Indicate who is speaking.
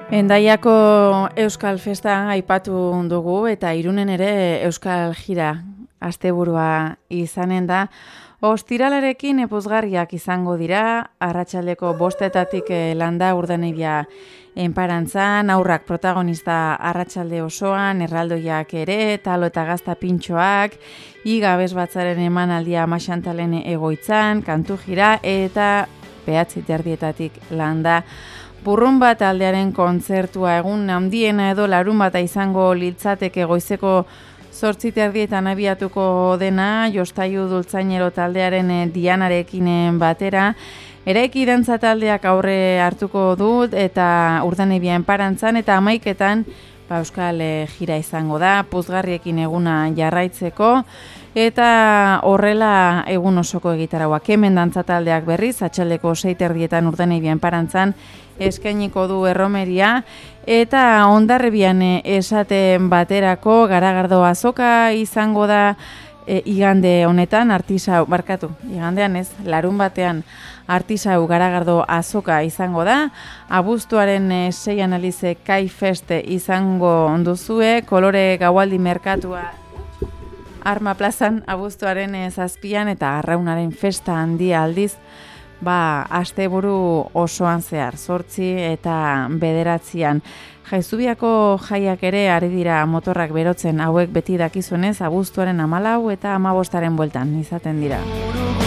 Speaker 1: Endaiako Euskal Festa aipatu dugu eta Irunen ere Euskal Jira asteburua izanen da. Ostiralarekin epuzgarriak izango dira, arratsaldeko 5:00 landa Urdanibia enparantzan, aurrak protagonista arratsalde osoan, erraldoiak ere, talo eta gazta pintxoak, igabez batzaren emanaldia Amaxantalen egoitzan, kantu jira eta 9:30 landa. Burrunba taldearen kontzertua egun handiena edo larunbata izango litzateke goizeko 8:30 abiatuko dena, Jostaiu Dultzainero taldearen Dianarekin batera. Eraiki dantza taldeak aurre hartuko dut eta Urdanibia enparantzan eta 11:00 Euskal Jira izango da, puzgarriekin eguna jarraitzeko. Eta horrela egun osoko egitarauak hemen dantza taldeak berriz, atxaldeko 6:30 Urdanibia enparantzan eskainiko du erromeria. Eta Hondarribian esaten baterako Garagardo azoka izango da igande honetan, igandean ez, larun batean Artisau Garagardo azoka izango da, abuztuaren 6 Alize Kai Fest izango duzue, kolore gaualdi merkatua Arma plazan abuztuaren 7 eta Arraunaren festa handia aldiz, asteburu osoan zehar, 8 eta 9. Jaizubiako jaiak ere ari dira motorrak berotzen, hauek beti dakizunez abuztuaren 14 eta 15 bueltan izaten dira.